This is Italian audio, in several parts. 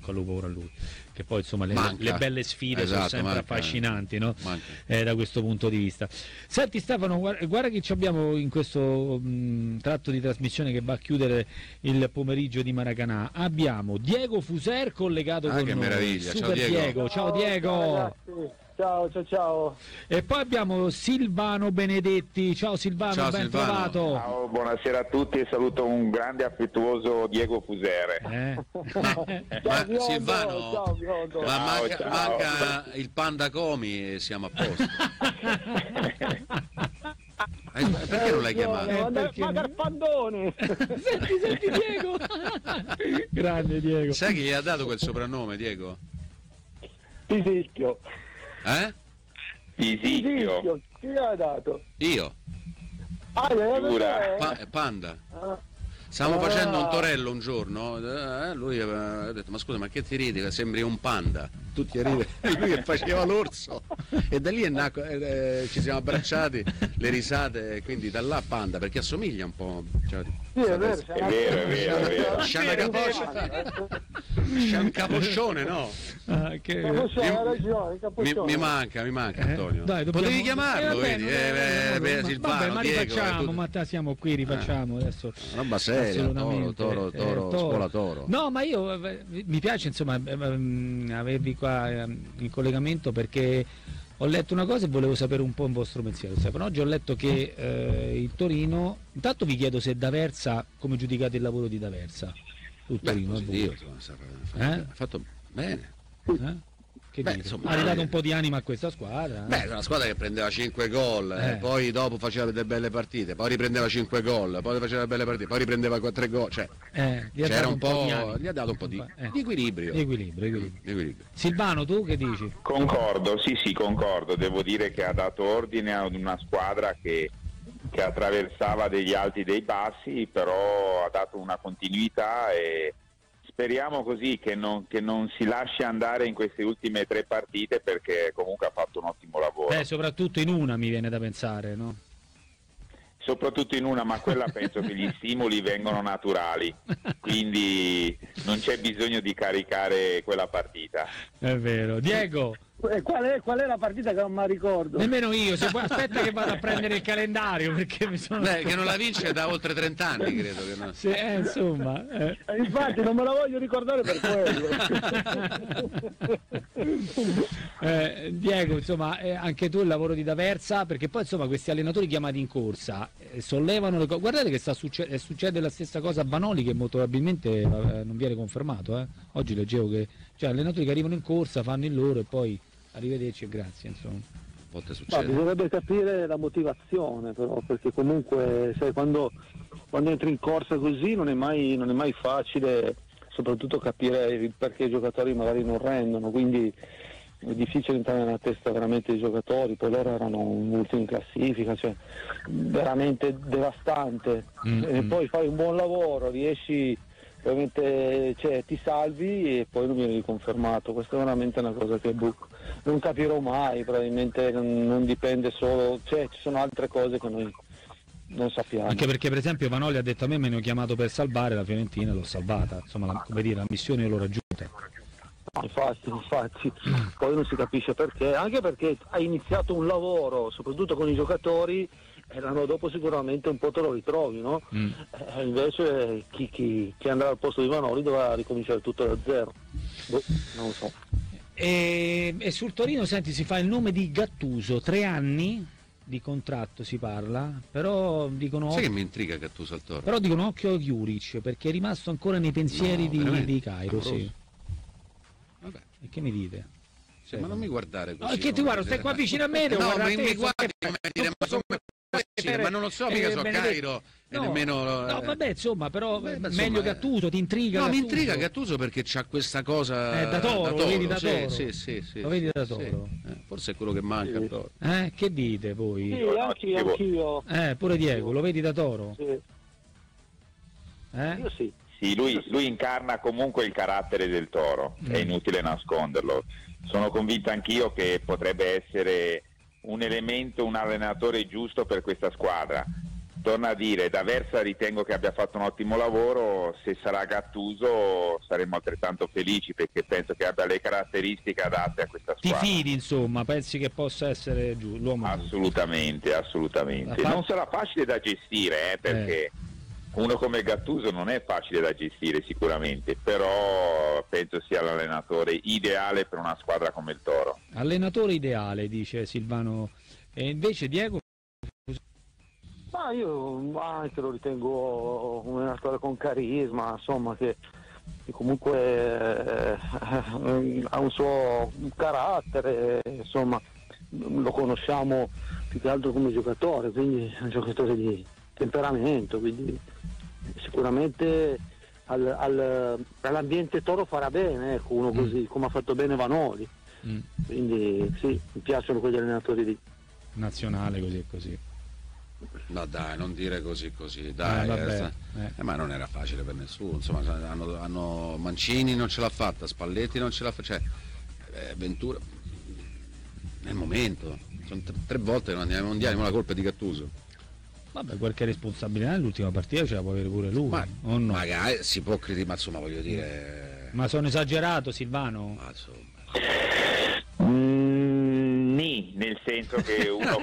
bocca al lupo pure a lui, che poi insomma le belle sfide esatto, sono sempre affascinanti, no? Da questo punto di vista. Senti Stefano, guarda che ci abbiamo in questo tratto di trasmissione che va a chiudere il pomeriggio di Maracanã. Abbiamo Diego Fuser collegato con che noi. meraviglia. Super Ciao Diego. Ciao Diego. Ciao. E poi abbiamo Silvano Benedetti. Ciao Silvano, ciao, ben Silvano. trovato. Ciao, buonasera a tutti e saluto un grande affettuoso Diego Fusere. Ma Silvano, ciao. manca il Panda Comi e siamo a posto. Perché non l'hai chiamato? Manca il pandone. Senti Diego. Grande Diego. Sai chi gli ha dato quel soprannome, Diego? Pisicchio. Pisicchio. Chi l'ha dato? Io. Panda. Stavamo facendo un torello un giorno, lui ha detto: ma scusa, ma che ti ridi? Sembri un panda. Tutti a ridere, lui che faceva l'orso. E da lì ci siamo abbracciati, le risate, quindi da là Panda, perché assomiglia un po'. Cioè, è vero. C'è un caposcione, no? Hai ragione, mi manca Antonio. Dai, potevi chiamarlo, vedi? Silvano, ma Diego, rifacciamo, ma siamo qui, rifacciamo adesso. Roba seria, toro, scuola toro. No, ma io mi piace insomma avervi qua in collegamento, perché ho letto una cosa e volevo sapere un po' il vostro pensiero. Oggi ho letto che il Torino, intanto vi chiedo se D'Aversa, come giudicate il lavoro di D'Aversa? Torino, ha fatto bene. Che insomma, ha ridato un po' di anima a questa squadra. Una squadra che prendeva 5 gol, poi dopo faceva delle belle partite, poi riprendeva 5 gol, poi faceva belle partite, poi riprendeva 3 gol, cioè c'era un po', gli ha dato un po' di equilibrio. Silvano, tu che dici? Concordo, sì, concordo. Devo dire che ha dato ordine ad una squadra che attraversava degli alti e dei bassi, però ha dato una continuità e speriamo così che non si lasci andare in queste ultime 3 partite, perché comunque ha fatto un ottimo lavoro. Soprattutto in una mi viene da pensare, no? Soprattutto in una, ma quella penso che gli stimoli vengono naturali, quindi non c'è bisogno di caricare quella partita. È vero. Diego? Qual è la partita che non mi ricordo? Nemmeno io, se poi aspetta che vado a prendere il calendario, perché mi sono... che non la vince da oltre 30 anni, credo che no. Sì, insomma. Infatti non me la voglio ricordare per quello. Diego, insomma, anche tu il lavoro di D'Aversa, perché poi insomma questi allenatori chiamati in corsa sollevano le cose. Guardate che succede la stessa cosa a Vanoli, che molto probabilmente non viene confermato. Oggi leggevo che allenatori che arrivano in corsa fanno il loro e poi arrivederci e grazie, insomma. A volte succede. Bisognerebbe capire la motivazione, però, perché comunque sai, quando entri in corsa così non è mai facile, soprattutto capire il perché i giocatori magari non rendono, quindi è difficile entrare nella testa veramente dei giocatori. Poi loro erano ultimi in classifica, cioè veramente devastante. E poi fai un buon lavoro, riesci veramente, ti salvi e poi non viene riconfermato. Questa è veramente una cosa che non capirò mai, probabilmente non dipende solo, ci sono altre cose che noi non sappiamo. Anche perché per esempio Vanoli ha detto: a me mi hanno chiamato per salvare la Fiorentina, l'ho salvata, insomma la missione l'ho raggiunta. Infatti, poi non si capisce perché, anche perché ha iniziato un lavoro soprattutto con i giocatori e l'anno dopo sicuramente un po' te lo ritrovi, no? Invece chi andrà al posto di Vanoli dovrà ricominciare tutto da zero. Non lo so. E sul Torino, senti, si fa il nome di Gattuso, 3 anni di contratto si parla, però dicono... Sai che mi intriga Gattuso al Toro? Però dicono occhio a Juric, perché è rimasto ancora nei pensieri di Cairo, sì. Vabbè. E che mi dite? Ma non mi guardare così. Che ti guardo, stai qua vicino a me, devo guardare mi guardi come dire, ma non lo so, mica so a Cairo e nemmeno... No, vabbè, insomma, però meglio Gattuso, ti intriga? No, mi intriga Gattuso perché c'ha questa cosa da Toro, lo vedi da Toro? Sì. Lo vedi da Toro? Forse è quello che manca. Che dite voi? Sì, anch'io. Pure Diego, lo vedi da Toro? Sì. Io sì. Sì, lui incarna comunque il carattere del Toro, è inutile nasconderlo. Sono convinto anch'io che potrebbe essere un elemento, un allenatore giusto per questa squadra. torno a dire, D'Aversa ritengo che abbia fatto un ottimo lavoro, se sarà Gattuso saremo altrettanto felici, perché penso che abbia le caratteristiche adatte a questa Ti squadra. fidi, insomma, pensi che possa essere l'uomo Assolutamente. Non sarà facile da gestire, perché uno come Gattuso non è facile da gestire sicuramente, però penso sia l'allenatore ideale per una squadra come il Toro. Allenatore ideale, dice Silvano. E invece Diego? Ma io anche lo ritengo un allenatore con carisma, insomma, che comunque ha un suo carattere, insomma, lo conosciamo più che altro come giocatore, quindi è un giocatore di temperamento, quindi sicuramente all'ambiente Toro farà bene, ecco, uno così, come ha fatto bene Vanoli. Quindi sì, mi piacciono quegli allenatori lì. Nazionale così e così. No dai, non dire così, dai. Ma non era facile per nessuno, insomma, hanno Mancini non ce l'ha fatta, Spalletti non ce l'ha fatta, cioè Ventura nel momento, sono 3 volte che non andiamo ai mondiali, ma la colpa è di Gattuso. Vabbè, qualche responsabilità nell'ultima partita ce la può avere pure lui, o no? Magari si può criticare, ma insomma voglio dire. Ma sono esagerato, Silvano? Ma insomma. Nel senso che uno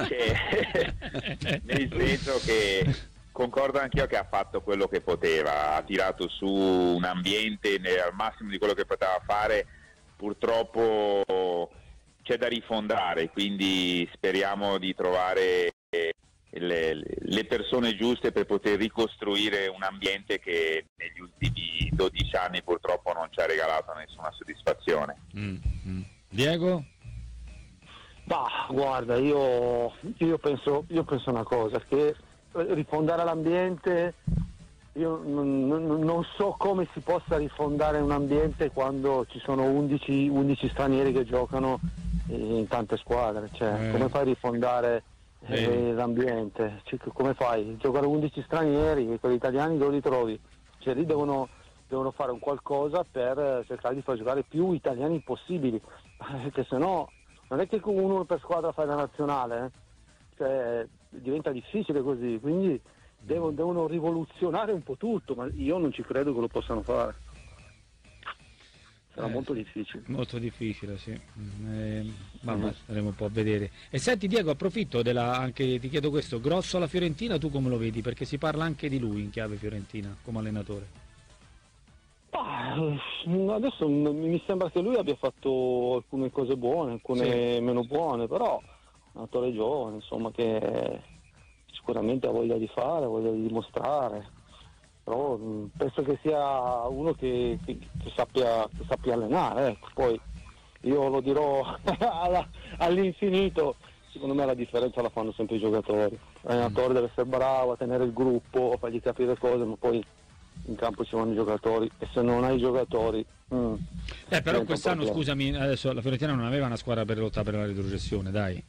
nel senso che concordo anch'io che ha fatto quello che poteva, ha tirato su un ambiente al massimo di quello che poteva fare, purtroppo c'è da rifondare, quindi speriamo di trovare le persone giuste per poter ricostruire un ambiente che negli ultimi 12 anni purtroppo non ci ha regalato nessuna soddisfazione. Diego? Bah, guarda, io penso una cosa, che rifondare l'ambiente, io non so come si possa rifondare un ambiente quando ci sono 11 stranieri che giocano in tante squadre, cioè come fai a rifondare l'ambiente? Cioè, come fai? Giocare 11 stranieri e quelli italiani dove li trovi? Cioè lì devono fare un qualcosa per cercare di far giocare più italiani possibili, perché sennò non è che con uno per squadra fai la nazionale, cioè diventa difficile così, quindi devono rivoluzionare un po' tutto, ma io non ci credo che lo possano fare. Sarà molto difficile. Molto difficile, sì. Staremo un po' a vedere. E senti Diego, approfitto anche ti chiedo questo, Grosso alla Fiorentina, tu come lo vedi? Perché si parla anche di lui in chiave fiorentina come allenatore. Adesso mi sembra che lui abbia fatto alcune cose buone, alcune meno buone, però un attore giovane, insomma, che sicuramente ha voglia di fare, voglia di dimostrare, però penso che sia uno che sappia allenare, ecco. Poi io lo dirò all'infinito, secondo me la differenza la fanno sempre i giocatori. L'allenatore deve essere bravo a tenere il gruppo, a fargli capire cose, ma poi in campo ci vanno i giocatori, e se non hai i giocatori però quest'anno, scusami, adesso la Fiorentina non aveva una squadra per lottare per la retrocessione, dai.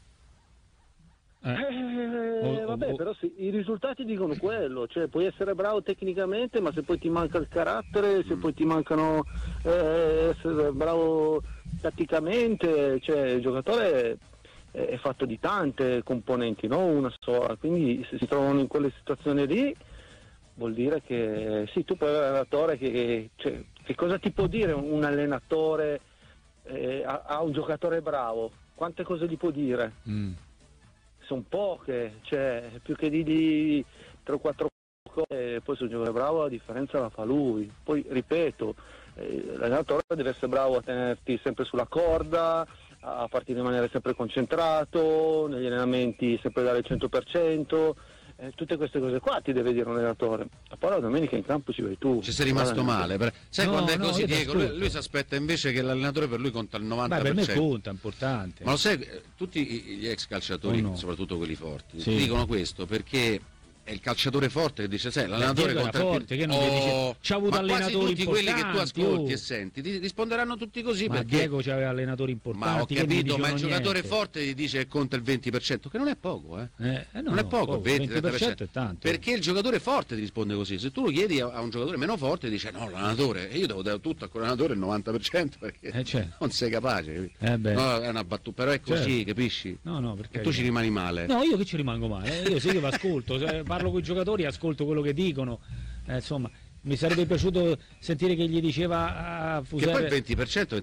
Vabbè, però sì, i risultati dicono quello, cioè puoi essere bravo tecnicamente, ma se poi ti manca il carattere, se poi ti mancano essere bravo tatticamente, cioè il giocatore è fatto di tante componenti, non una sola, quindi se si trovano in quelle situazioni lì vuol dire che sì, tu puoi avere un allenatore che cosa ti può dire un allenatore a un giocatore bravo? Quante cose gli può dire? Sono poche, cioè più che di 3 o 4 cose, poi se un giocatore bravo la differenza la fa lui. Poi ripeto, l'allenatore deve essere bravo a tenerti sempre sulla corda, a partire in maniera sempre concentrato, negli allenamenti sempre dare il 100%. Tutte queste cose qua ti deve dire un allenatore. Poi la domenica in campo ci vai tu. Ci sei rimasto male. Sai quando è così, Diego? Lui si aspetta invece che l'allenatore per lui conta il 90%. Per me conta, importante. Ma lo sai, tutti gli ex calciatori, soprattutto quelli forti, dicono questo perché è il calciatore forte che dice, sai, l'allenatore conta forte, che non dice, c'ha avuto allenatori tutti quelli che tu ascolti e senti ti risponderanno tutti così, ma perché Diego c'aveva allenatori importanti. Ma ho capito, ma il giocatore forte gli dice che conta il 20%, che non è poco, non è poco, 20% è tanto. Perché il giocatore forte ti risponde così. Se tu lo chiedi a un giocatore meno forte dice no, l'allenatore, e io devo dare tutto a quell'allenatore il 90% perché non sei capace. No, è una battuta, però è così, capisci? No, perché e tu ci rimani male. No, io che ci rimango male, io sì che vi ascolto, parlo con i giocatori, ascolto quello che dicono, insomma mi sarebbe piaciuto sentire che gli diceva a Che poi Fuser. il 20%